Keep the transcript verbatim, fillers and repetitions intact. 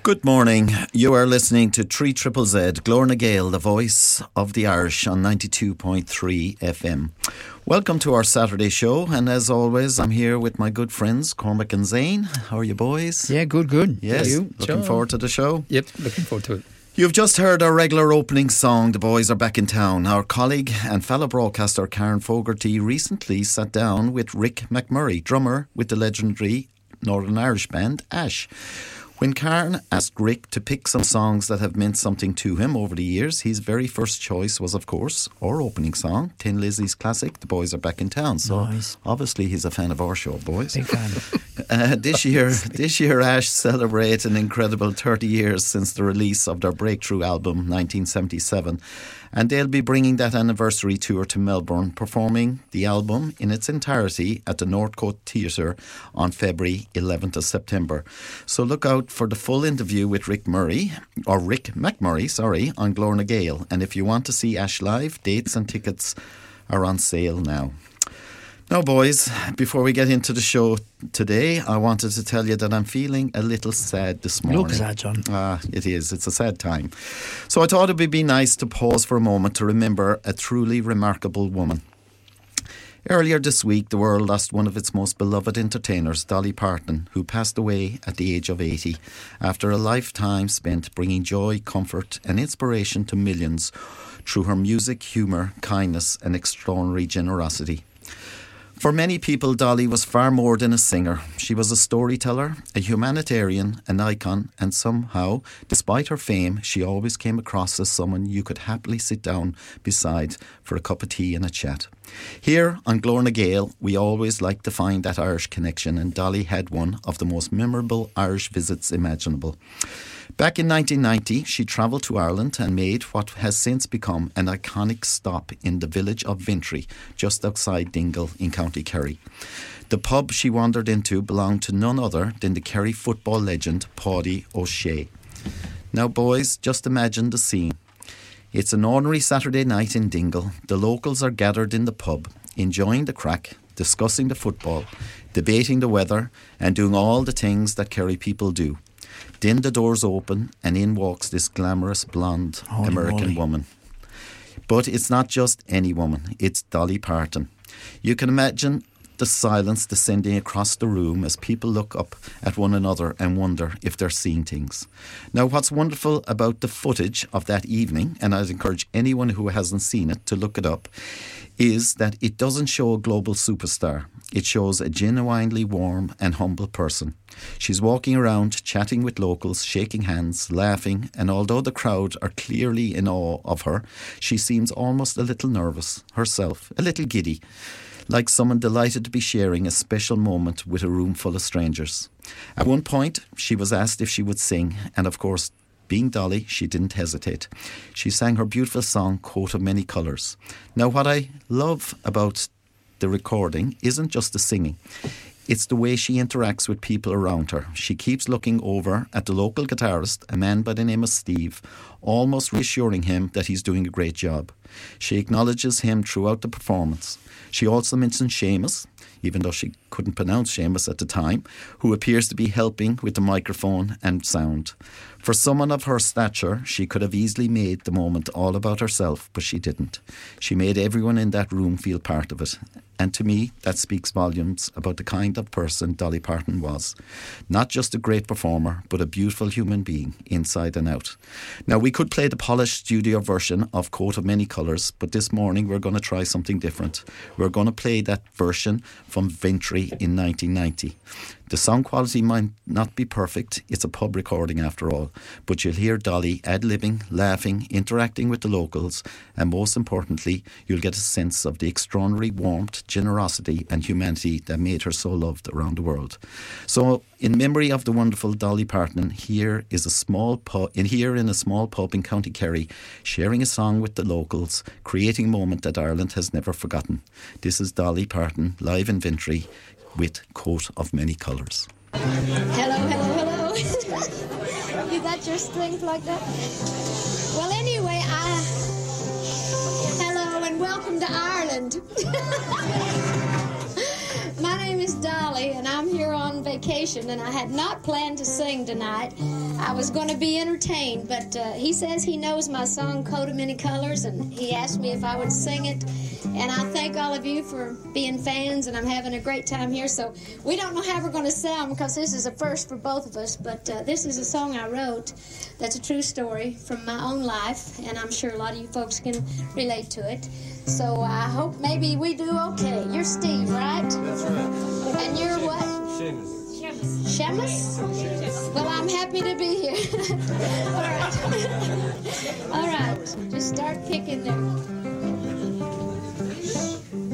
Good morning. You are listening to three Triple Z, Glorna Gael, the voice of the Irish on ninety-two point three F M. Welcome to our Saturday show, and as always, I'm here with my good friends Cormac and Zane. How are you, boys? Yeah, good, good. Yes, you? looking Sure. forward to the show. Yep, looking forward to it. You've just heard our regular opening song, The Boys Are Back in Town. Our colleague and fellow broadcaster Karen Fogarty recently sat down with Rick McMurray, drummer with the legendary Northern Irish band Ash. When Karen asked Rick to pick some songs that have meant something to him over the years, his very first choice was, of course, our opening song, Tin Lizzy's classic, The Boys Are Back in Town. So Nice. obviously he's a fan of our show, boys. Big fan. Uh, this year, this year, Ash celebrate an incredible thirty years since the release of their breakthrough album, nineteen seventy-seven. And they'll be bringing that anniversary tour to Melbourne, performing the album in its entirety at the Northcote Theatre on February eleventh of September. So look out for the full interview with Rick Murray, or Rick McMurray, sorry, on Glorna Gael. And if you want to see Ash live, dates and tickets are on sale now. Now, boys, before we get into the show today, I wanted to tell you that I'm feeling a little sad this morning. Look sad, John. Ah, it is. It's a sad time. So I thought it would be nice to pause for a moment to remember a truly remarkable woman. Earlier this week, the world lost one of its most beloved entertainers, Dolly Parton, who passed away at the age of eighty after a lifetime spent bringing joy, comfort and inspiration to millions through her music, humour, kindness and extraordinary generosity. For many people, Dolly was far more than a singer. She was a storyteller, a humanitarian, an icon, and somehow, despite her fame, she always came across as someone you could happily sit down beside for a cup of tea and a chat. Here on Glorna Gael, we always like to find that Irish connection, and Dolly had one of the most memorable Irish visits imaginable. Back in nineteen ninety, she travelled to Ireland and made what has since become an iconic stop in the village of Vintry, just outside Dingle in County Kerry. The pub she wandered into belonged to none other than the Kerry football legend, Paddy O'Shea. Now, boys, just imagine the scene. It's an ordinary Saturday night in Dingle. The locals are gathered in the pub, enjoying the crack, discussing the football, debating the weather, and doing all the things that Kerry people do. Then the doors open and in walks this glamorous blonde Holy American moly. woman. But it's not just any woman, it's Dolly Parton. You can imagine the silence descending across the room as people look up at one another and wonder if they're seeing things. Now, what's wonderful about the footage of that evening, and I'd encourage anyone who hasn't seen it to look it up, is that it doesn't show a global superstar. It shows a genuinely warm and humble person. She's walking around, chatting with locals, shaking hands, laughing, and although the crowd are clearly in awe of her, she seems almost a little nervous herself, a little giddy, like someone delighted to be sharing a special moment with a room full of strangers. At one point, she was asked if she would sing, and of course, being Dolly, she didn't hesitate. She sang her beautiful song, Coat of Many Colours. Now, what I love about the recording isn't just the singing. It's the way she interacts with people around her. She keeps looking over at the local guitarist, a man by the name of Steve, almost reassuring him that he's doing a great job. She acknowledges him throughout the performance. She also mentions Seamus, even though she couldn't pronounce Seamus at the time, who appears to be helping with the microphone and sound. For someone of her stature, she could have easily made the moment all about herself, but she didn't. She made everyone in that room feel part of it. And to me, that speaks volumes about the kind of person Dolly Parton was. Not just a great performer, but a beautiful human being, inside and out. Now, we could play the polished studio version of Coat of Many Colours, but this morning we're going to try something different. We're going to play that version from Vintry in nineteen ninety. The sound quality might not be perfect, it's a pub recording after all, but you'll hear Dolly ad-libbing, laughing, interacting with the locals, and most importantly, you'll get a sense of the extraordinary warmth, generosity and humanity that made her so loved around the world. So, in memory of the wonderful Dolly Parton, here is a small pub, in here in a small pub in County Kerry, sharing a song with the locals, creating a moment that Ireland has never forgotten. This is Dolly Parton, live in Vintry, with Coat of Many Colours. Hello, hello, hello. You got your strings like that? Well, anyway, I... Hello and welcome to Ireland. My name name is Dolly, and I'm here on vacation, and I had not planned to sing tonight. I was going to be entertained, but uh, he says he knows my song, Coat of Many Colors, and he asked me if I would sing it. And I thank all of you for being fans, and I'm having a great time here. So we don't know how we're going to sound because this is a first for both of us, but uh, this is a song I wrote that's a true story from my own life, and I'm sure a lot of you folks can relate to it. So I hope maybe we do okay. You're Steve, right? That's right. And you're what? Seamus. Seamus? Well, I'm happy to be here. All right. All right. Just start picking there.